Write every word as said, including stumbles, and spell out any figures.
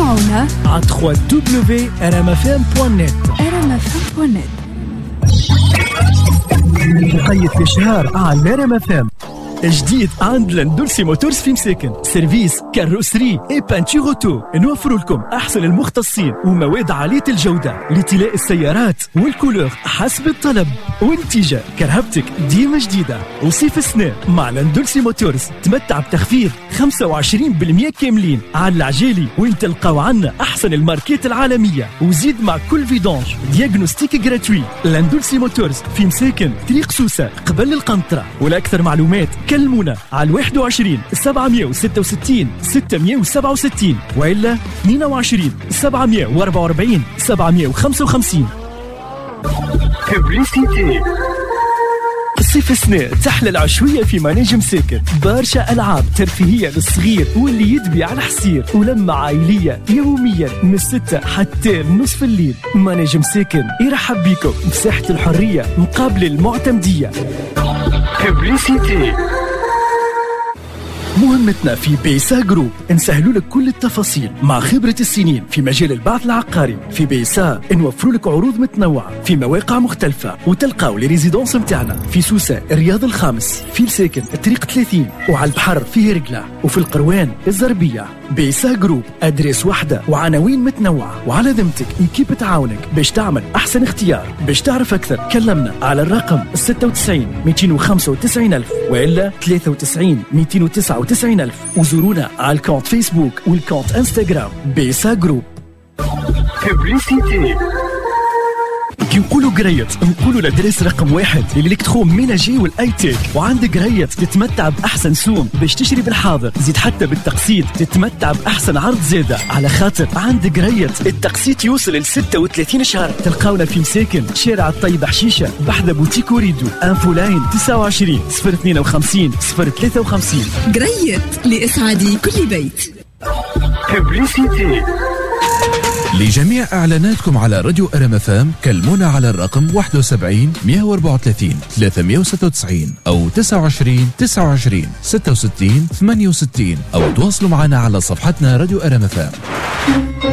تسمعونا على دبليو دبليو دبليو دوت ار ام اف ام دوت نت. ار ام اف ام دوت نت. مقيد في شهر على ار ام اف ام. جديد عند لاندولسي موتورز في مساكن، سيرفيس كاروسري اي بانتور اوتو. نوفر لكم احسن المختصين ومواد عاليه الجوده لطلاء السيارات والكولور حسب الطلب. والنتيجه كرهبتك ديما جديده. وصيف السنه مع لاندولسي موتورز تمتع بتخفيض خمسة وعشرين بالمئة كاملين على العجالي، وين تلقاو عنا احسن الماركات العالميه. وزيد مع كل فيدونج دياغنوستيك جراتوي. لاندولسي موتورز في مساكن طريق سوسه قبل القنطره. ولاكثر معلومات كلمونا على واحد وعشرين سبعمئة وستة وستين ستمئة وسبعة وستين وإلا اثنين وعشرين سبعمئة وأربعة وأربعين سبعمئة وخمسة وخمسين. كبريسيتي صيف السنة تحلى العشوية في مناجم ساكن. برشا ألعاب ترفيهية للصغير واللي يدبي على حسير، ولمة عائلية يوميا من الستة حتى نصف الليل. مناجم ساكن يرحب بيكم بساحة الحرية مقابل المعتمدية. كبريسيتي مهمتنا في بيسا جروب نسهلوا لك كل التفاصيل مع خبرة السنين في مجال البعث العقاري. في بيسا نوفروا لك عروض متنوعة في مواقع مختلفة، وتلقاو لي ريزيدونس متاعنا في سوسة الرياض الخامس، في الساكن الطريق ثلاثين، وعلى البحر في هرقلة، وفي القروان الزربية. بيسا جروب أدريس واحدة وعناوين متنوعة، وعلى ذمتك إيكيب تعاونك باش تعمل أحسن اختيار. باش تعرف أكثر كلمنا على الرقم ستة وتسعين مئتين وخمسة وتسعين ألف وإلا ثلاثة وتسعين مئتين وتسعة وتسعين ألف. وزورونا على الكونت فيسبوك والكونت انستغرام بيسا جروب. كبريسيتي كي نقولوا قريت نقولوا لدرس رقم واحد للإلكترو ميناجي والاي تيك. وعندك قريت تتمتع باحسن سوم باش تشتري بالحاضر، زيد حتى بالتقسيط تتمتع باحسن عرض زاده، على خاطر عندك قريت التقسيط يوصل ل ستة وثلاثين شهر. تلقاونا في مساكن شارع الطيب حشيشه بحذا بوتيك وريدو. انفو لاين تسعة وعشرين صفر اثنين وخمسين صفر ثلاثة وخمسين. قريت لإسعاد كل بيت. كبريسيتي لجميع إعلاناتكم على راديو ار ام اف ام كلمونا على الرقم واحد وسبعين مئة وأربعة وثلاثين ثلاثمئة وستة وتسعين أو تسعة وعشرين تسعة وعشرين ستة وستين ثمانية وستين، أو تواصلوا معنا على صفحتنا راديو ار ام اف ام.